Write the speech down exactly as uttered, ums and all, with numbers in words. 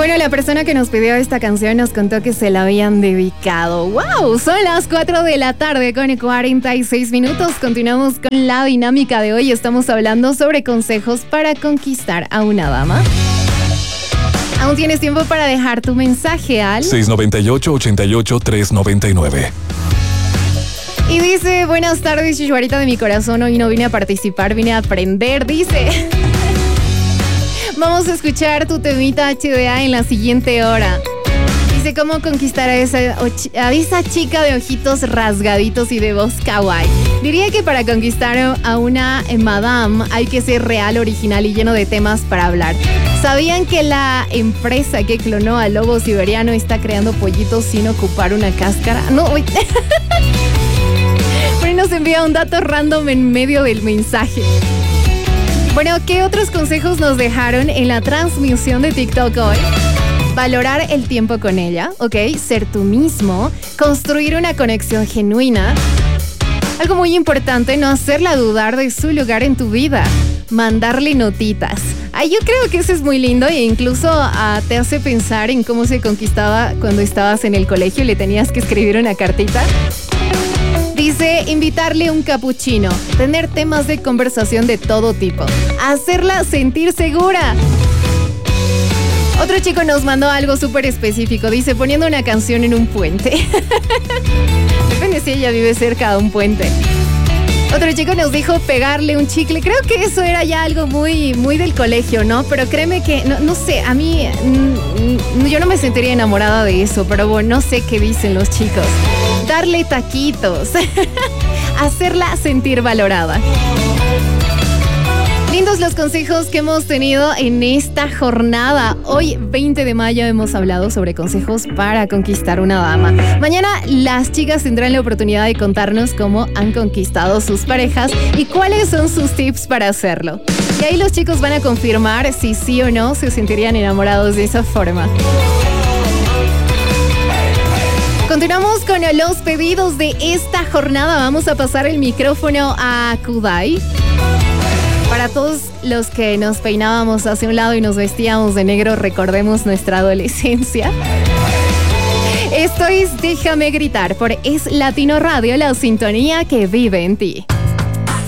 Bueno, la persona que nos pidió esta canción nos contó que se la habían dedicado. ¡Wow! Son las cuatro de la tarde con cuarenta y seis minutos. Continuamos con la dinámica de hoy. Estamos hablando sobre consejos para conquistar a una dama. Aún tienes tiempo para dejar tu mensaje al seis nueve ocho, ocho ocho, tres nueve nueve. Y dice, buenas tardes, chichuarita de mi corazón. Hoy no vine a participar, vine a aprender. Dice, vamos a escuchar tu temita H D A en la siguiente hora. Dice, ¿cómo conquistar a esa, a esa chica de ojitos rasgaditos y de voz kawaii? Diría que para conquistar a una madame hay que ser real, original y lleno de temas para hablar. ¿Sabían que la empresa que clonó al lobo siberiano está creando pollitos sin ocupar una cáscara? No, uy. Pero nos envía un dato random en medio del mensaje. Bueno, ¿qué otros consejos nos dejaron en la transmisión de TikTok hoy? Valorar el tiempo con ella, ¿ok? Ser tú mismo, construir una conexión genuina. Algo muy importante, no hacerla dudar de su lugar en tu vida. Mandarle notitas. Ay, yo creo que eso es muy lindo e incluso uh, te hace pensar en cómo se conquistaba cuando estabas en el colegio y le tenías que escribir una cartita. Dice, invitarle un capuchino, tener temas de conversación de todo tipo, hacerla sentir segura. Otro chico nos mandó algo súper específico, dice, poniendo una canción en un puente. Depende si ella vive cerca de un puente. Otro chico nos dijo pegarle un chicle. Creo que eso era ya algo muy, muy del colegio, ¿no? Pero créeme que, no, no sé, a mí, mm, yo no me sentiría enamorada de eso, pero bueno, no sé qué dicen los chicos. Darle taquitos. Hacerla sentir valorada. Lindos los consejos que hemos tenido en esta jornada. Hoy, veinte de mayo, hemos hablado sobre consejos para conquistar una dama. Mañana las chicas tendrán la oportunidad de contarnos cómo han conquistado sus parejas y cuáles son sus tips para hacerlo. Y ahí los chicos van a confirmar si sí o no se sentirían enamorados de esa forma. Continuamos con los pedidos de esta jornada. Vamos a pasar el micrófono a Kudai. Para todos los que nos peinábamos hacia un lado y nos vestíamos de negro, recordemos nuestra adolescencia. Esto es Déjame Gritar por Es Latino Radio, la sintonía que vive en ti.